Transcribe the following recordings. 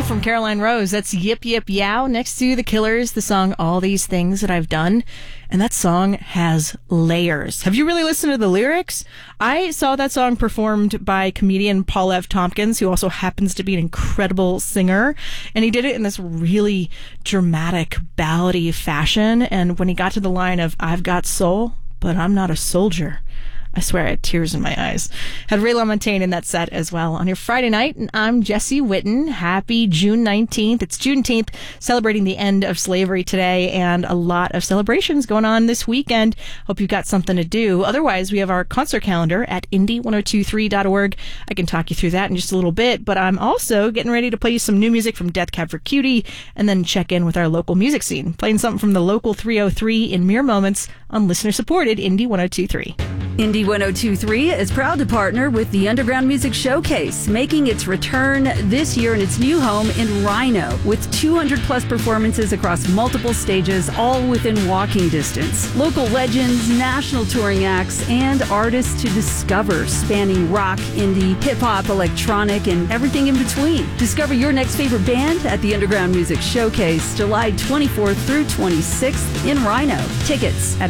from Caroline Rose. That's Yip Yip Yow next to The Killers, the song All These Things That I've Done. And that song has layers. Have you really listened to the lyrics? I saw that song performed by comedian Paul F. Tompkins, who also happens to be an incredible singer. And he did it in this really dramatic, ballady fashion. And when he got to the line of, "I've got soul, but I'm not a soldier," I swear I had tears in my eyes. Had Ray LaMontagne in that set as well. On your Friday night, and I'm Jesse Witten. Happy June 19th. It's Juneteenth, celebrating the end of slavery today, and a lot of celebrations going on this weekend. Hope you've got something to do. Otherwise, we have our concert calendar at indie1023.org. I can talk you through that in just a little bit, but I'm also getting ready to play you some new music from Death Cab for Cutie, and then check in with our local music scene. Playing something from the local 303 in mere moments on listener-supported Indie 1023. Indie 1023 is proud to partner with the Underground Music Showcase, making its return this year in its new home in Rhino, with 200 plus performances across multiple stages, all within walking distance. Local legends, national touring acts, and artists to discover, spanning rock, indie, hip-hop, electronic, and everything in between. Discover your next favorite band at the Underground Music Showcase, July 24th through 26th in Rhino. Tickets at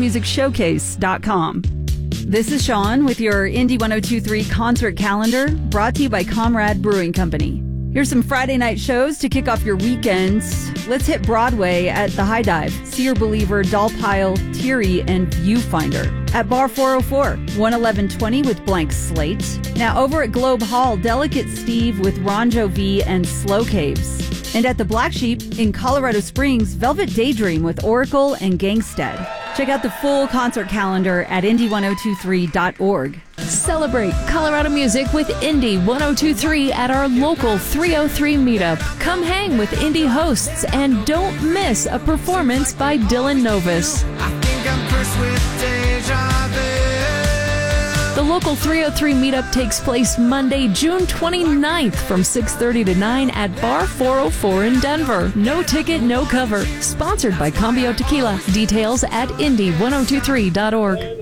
undergroundmusicshowcase.com. This is Sean with your Indie 1023 concert calendar, brought to you by Comrade Brewing Company. Here's some Friday night shows to kick off your weekends. Let's hit Broadway at the High Dive, Seer Believer, Dollpile, Teary, and Viewfinder. At Bar 404, 11120 with Blank Slate. Now over at Globe Hall, Delicate Steve with Ronjo V and Slow Caves. And at the Black Sheep in Colorado Springs, Velvet Daydream with Oracle and Gangstead. Check out the full concert calendar at indie1023.org. Celebrate Colorado music with Indie 1023 at our local 303 meetup. Come hang with indie hosts and don't miss a performance by Dylan Novus. I think I'm cursed with deja vu. The local 303 meetup takes place Monday, June 29th from 6:30 to 9 at Bar 404 in Denver. No ticket, no cover. Sponsored by Cambio Tequila. Details at indie1023.org.